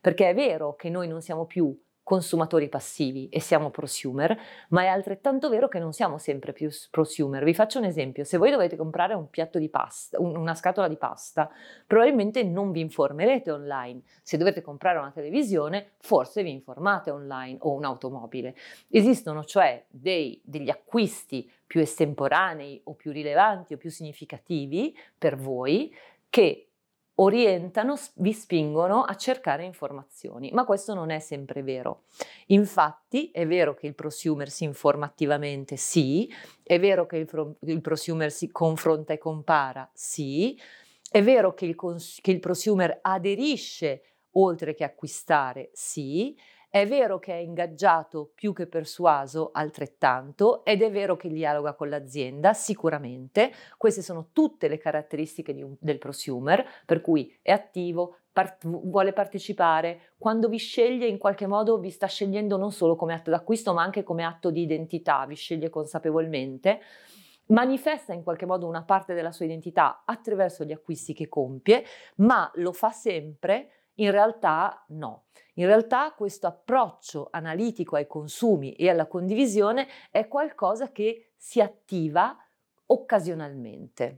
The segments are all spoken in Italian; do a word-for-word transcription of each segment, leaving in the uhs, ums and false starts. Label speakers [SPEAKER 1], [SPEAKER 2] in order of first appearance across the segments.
[SPEAKER 1] perché è vero che noi non siamo più consumatori passivi e siamo prosumer, ma è altrettanto vero che non siamo sempre più prosumer. Vi faccio un esempio: se voi dovete comprare un piatto di pasta, un, una scatola di pasta, probabilmente non vi informerete online. Se dovete comprare una televisione, forse vi informate online, o un'automobile. Esistono cioè dei, degli acquisti più estemporanei o più rilevanti o più significativi per voi che orientano, vi spingono a cercare informazioni, ma questo non è sempre vero. Infatti è vero che il prosumer si informa attivamente, sì, è vero che il, il prosumer si confronta e compara, sì, è vero che il, che il prosumer aderisce oltre che acquistare, sì, è vero che è ingaggiato più che persuaso, altrettanto, ed è vero che dialoga con l'azienda, sicuramente. Queste sono tutte le caratteristiche di un, del prosumer, per cui è attivo, part- vuole partecipare, quando vi sceglie in qualche modo vi sta scegliendo non solo come atto d'acquisto, ma anche come atto di identità, vi sceglie consapevolmente, manifesta in qualche modo una parte della sua identità attraverso gli acquisti che compie, ma lo fa sempre? In realtà no. In realtà questo approccio analitico ai consumi e alla condivisione è qualcosa che si attiva occasionalmente.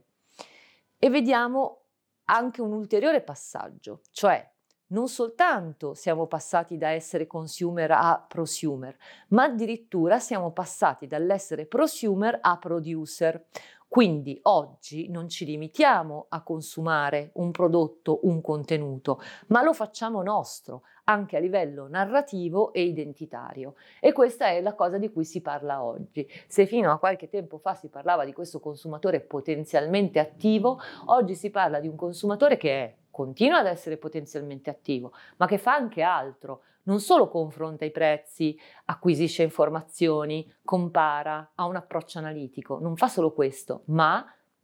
[SPEAKER 1] E vediamo anche un ulteriore passaggio, cioè non soltanto siamo passati da essere consumer a prosumer, ma addirittura siamo passati dall'essere prosumer a producer. Quindi oggi non ci limitiamo a consumare un prodotto, un contenuto, ma lo facciamo nostro, anche a livello narrativo e identitario. E questa è la cosa di cui si parla oggi. Se fino a qualche tempo fa si parlava di questo consumatore potenzialmente attivo, oggi si parla di un consumatore che è, continua ad essere potenzialmente attivo, ma che fa anche altro. Non solo confronta i prezzi, acquisisce informazioni, compara, ha un approccio analitico, non fa solo questo, ma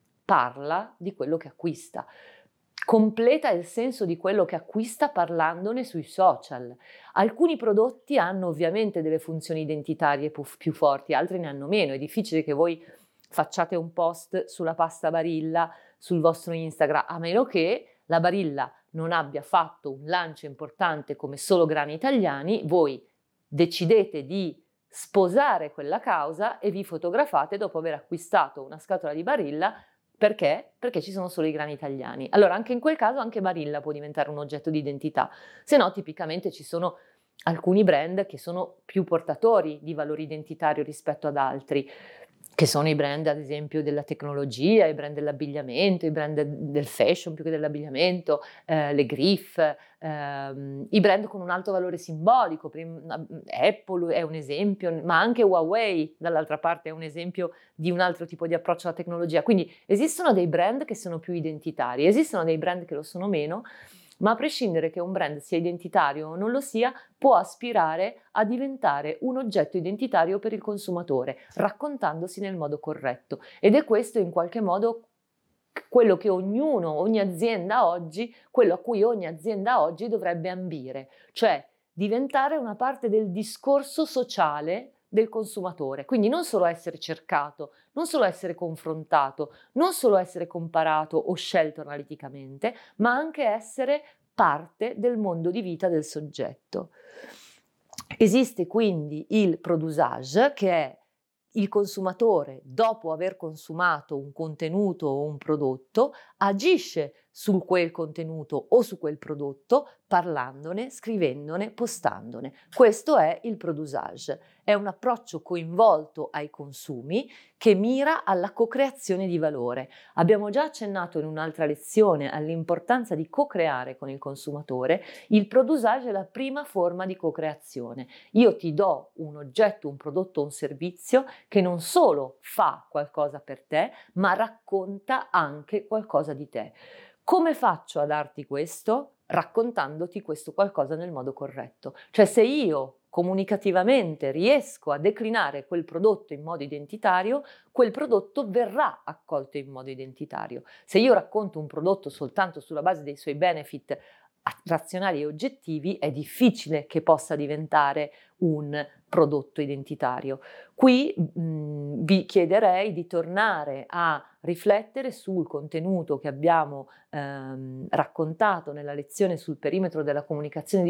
[SPEAKER 1] parla di quello che acquista. Completa il senso di quello che acquista parlandone sui social. Alcuni prodotti hanno ovviamente delle funzioni identitarie più forti, altri ne hanno meno. È difficile che voi facciate un post sulla pasta Barilla sul vostro Instagram, a meno che la Barilla non abbia fatto un lancio importante come Solo Grani Italiani, voi decidete di sposare quella causa e vi fotografate dopo aver acquistato una scatola di Barilla. Perché? Perché ci sono solo i grani italiani. Allora anche in quel caso anche Barilla può diventare un oggetto di identità, se no tipicamente ci sono alcuni brand che sono più portatori di valore identitario rispetto ad altri, che sono i brand ad esempio della tecnologia, i brand dell'abbigliamento, i brand del fashion più che dell'abbigliamento, eh, le Griff, ehm, i brand con un alto valore simbolico. Apple è un esempio, ma anche Huawei dall'altra parte è un esempio di un altro tipo di approccio alla tecnologia. Quindi esistono dei brand che sono più identitari, esistono dei brand che lo sono meno, ma a prescindere che un brand sia identitario o non lo sia, può aspirare a diventare un oggetto identitario per il consumatore, raccontandosi nel modo corretto. Ed è questo in qualche modo quello che ognuno, ogni azienda oggi, quello a cui ogni azienda oggi dovrebbe ambire, cioè diventare una parte del discorso sociale del consumatore. Quindi non solo essere cercato, non solo essere confrontato, non solo essere comparato o scelto analiticamente, ma anche essere parte del mondo di vita del soggetto. Esiste quindi il produsage, che è il consumatore, dopo aver consumato un contenuto o un prodotto, agisce su quel contenuto o su quel prodotto parlandone, scrivendone, postandone. Questo è il produsage. È un approccio coinvolto ai consumi che mira alla co-creazione di valore. Abbiamo già accennato in un'altra lezione all'importanza di co-creare con il consumatore. Il produsage è la prima forma di co-creazione. Io ti do un oggetto, un prodotto, un servizio che non solo fa qualcosa per te, ma racconta anche qualcosa di te. Come faccio a darti questo? Raccontandoti questo qualcosa nel modo corretto. Cioè se io comunicativamente riesco a declinare quel prodotto in modo identitario, quel prodotto verrà accolto in modo identitario. Se io racconto un prodotto soltanto sulla base dei suoi benefit razionali e oggettivi, è difficile che possa diventare un prodotto identitario. Qui mh, vi chiederei di tornare a riflettere sul contenuto che abbiamo ehm, raccontato nella lezione sul perimetro della comunicazione